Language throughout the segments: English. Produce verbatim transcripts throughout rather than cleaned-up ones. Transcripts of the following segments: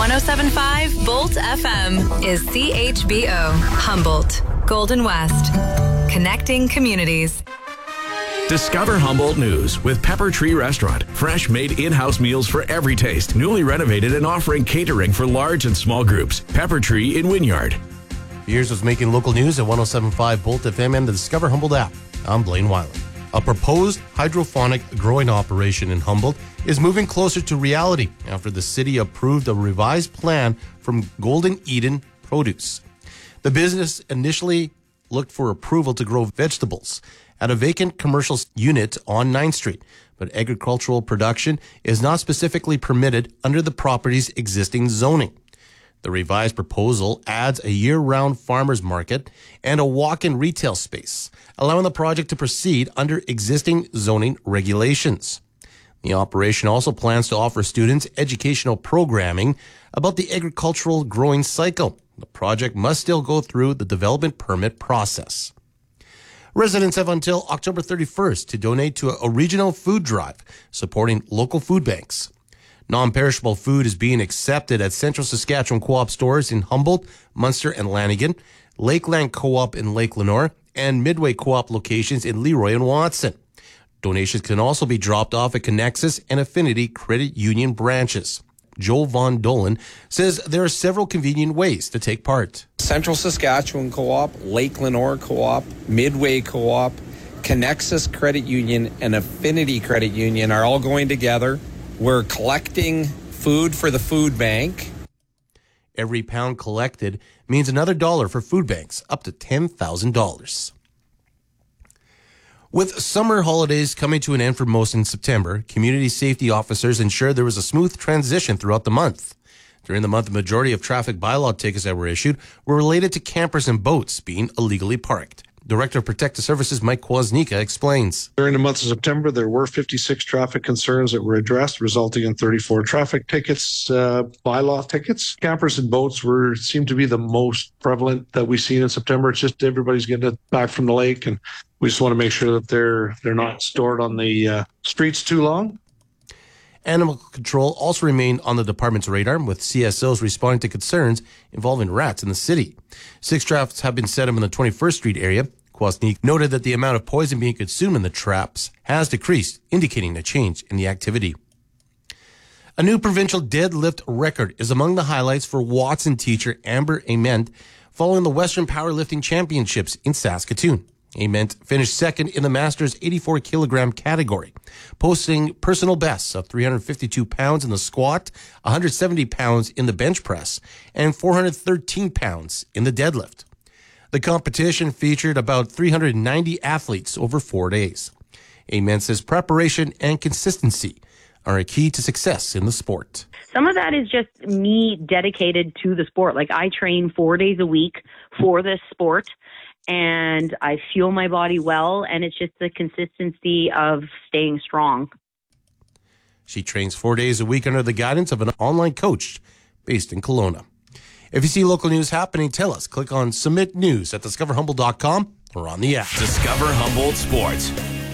one oh seven point five Bolt F M is C H B O, Humboldt, Golden West. Connecting communities. Discover Humboldt News with Pepper Tree Restaurant. Fresh made in-house meals for every taste. Newly renovated and offering catering for large and small groups. Pepper Tree in Wynyard. Here's what's making local news at one oh seven point five Bolt F M and the Discover Humboldt app. I'm Blaine Wiley. A proposed hydroponic growing operation in Humboldt is moving closer to reality after the city approved a revised plan from Golden Eden Produce. The business initially looked for approval to grow vegetables at a vacant commercial unit on ninth Street, but agricultural production is not specifically permitted under the property's existing zoning. The revised proposal adds a year-round farmers market and a walk-in retail space, allowing the project to proceed under existing zoning regulations. The operation also plans to offer students educational programming about the agricultural growing cycle. The project must still go through the development permit process. Residents have until October thirty-first to donate to a regional food drive supporting local food banks. Non-perishable food is being accepted at Central Saskatchewan Co-op stores in Humboldt, Munster, and Lanigan, Lakeland Co-op in Lake Lenore, and Midway Co-op locations in Leroy and Watson. Donations can also be dropped off at Connexus and Affinity Credit Union branches. Joel Von Dolan says there are several convenient ways to take part. Central Saskatchewan Co-op, Lake Lenore Co-op, Midway Co-op, Connexus Credit Union, and Affinity Credit Union are all going together. We're collecting food for the food bank. Every pound collected means another dollar for food banks, up to ten thousand dollars. With summer holidays coming to an end for most in September, community safety officers ensured there was a smooth transition throughout the month. During the month, the majority of traffic bylaw tickets that were issued were related to campers and boats being illegally parked. Director of Protective Services Mike Kwasnika explains. During the month of September, there were fifty-six traffic concerns that were addressed, resulting in thirty-four traffic tickets, uh, bylaw tickets. Campers and boats were seem to be the most prevalent that we've seen in September. It's just everybody's getting it back from the lake, and we just want to make sure that they're they're not stored on the uh, streets too long. Animal control also remained on the department's radar, with C S Os responding to concerns involving rats in the city. Six traps have been set up in the twenty-first Street area. Kwasnik noted that the amount of poison being consumed in the traps has decreased, indicating a change in the activity. A new provincial deadlift record is among the highlights for Watson teacher Amber Ament following the Western Powerlifting Championships in Saskatoon. Ament finished second in the Masters eighty-four kilogram category, posting personal bests of three hundred fifty-two pounds in the squat, one hundred seventy pounds in the bench press, and four hundred thirteen pounds in the deadlift. The competition featured about three hundred ninety athletes over four days. Ament says preparation and consistency are a key to success in the sport. Some of that is just me dedicated to the sport. Like, I train four days a week for this sport, and I fuel my body well, and it's just the consistency of staying strong. She trains four days a week under the guidance of an online coach based in Kelowna. If you see local news happening, tell us. Click on Submit News at discover humboldt dot com or on the app. Discover Humboldt Sports.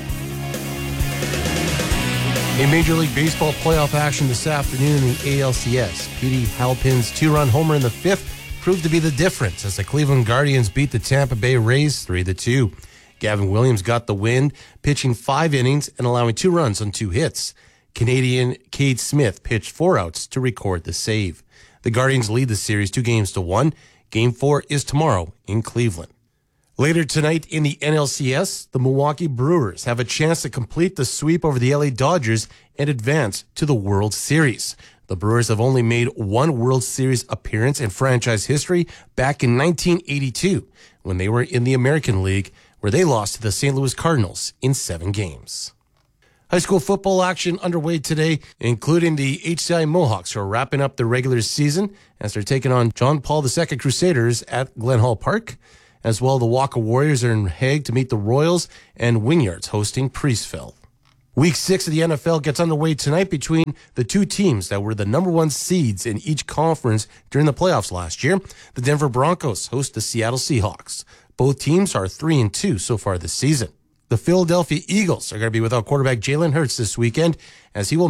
In Major League Baseball playoff action this afternoon in the A L C S, Petey Halpin's two-run homer in the fifth proved to be the difference as the Cleveland Guardians beat the Tampa Bay Rays three to two. Gavin Williams got the win, pitching five innings and allowing two runs on two hits. Canadian Cade Smith pitched four outs to record the save. The Guardians lead the series two games to one. Game four is tomorrow in Cleveland. Later tonight in the N L C S, the Milwaukee Brewers have a chance to complete the sweep over the L A Dodgers and advance to the World Series. The Brewers have only made one World Series appearance in franchise history back in nineteen eighty-two, when they were in the American League, where they lost to the Saint Louis Cardinals in seven games. High school football action underway today, including the H C I Mohawks, who are wrapping up their regular season as they're taking on John Paul the Second Crusaders at Glen Hall Park. As well, the Waka Warriors are in Hague to meet the Royals, and Wynyard's hosting Priestville. Week six of the N F L gets underway tonight between the two teams that were the number one seeds in each conference during the playoffs last year. The Denver Broncos host the Seattle Seahawks. Both teams are three and two so far this season. The Philadelphia Eagles are going to be without quarterback Jalen Hurts this weekend, as he will miss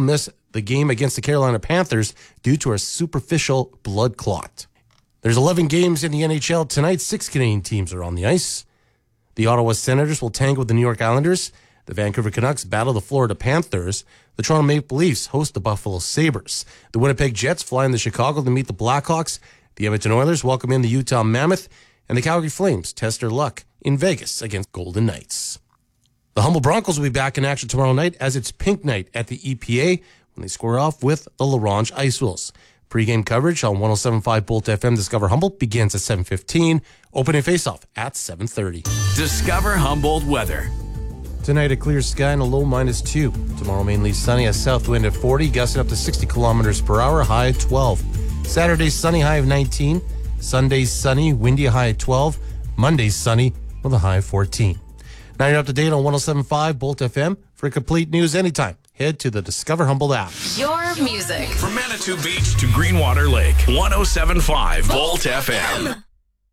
the game against the Carolina Panthers due to a superficial blood clot. There's eleven games in the N H L tonight. Six Canadian teams are on the ice. The Ottawa Senators will tangle with the New York Islanders. The Vancouver Canucks battle the Florida Panthers. The Toronto Maple Leafs host the Buffalo Sabres. The Winnipeg Jets fly into Chicago to meet the Blackhawks. The Edmonton Oilers welcome in the Utah Mammoth. And the Calgary Flames test their luck in Vegas against Golden Knights. The Humboldt Broncos will be back in action tomorrow night as it's pink night at the E P A when they square off with the LaRange Ice Wolves. Pre-game coverage on one oh seven point five Bolt F M Discover Humboldt begins at seven fifteen. Opening face-off at seven thirty. Discover Humboldt weather. Tonight, a clear sky and a low minus two. Tomorrow, mainly sunny, a south wind at forty, gusting up to sixty kilometers per hour, high at twelve. Saturday, sunny, high of nineteen. Sunday, sunny, windy, high at twelve. Monday, sunny, with a high of fourteen. Now you're up to date on one oh seven point five Bolt F M. For complete news anytime, head to the Discover Humboldt app. Your music. From Manitou Beach to Greenwater Lake, one oh seven point five Bolt F M.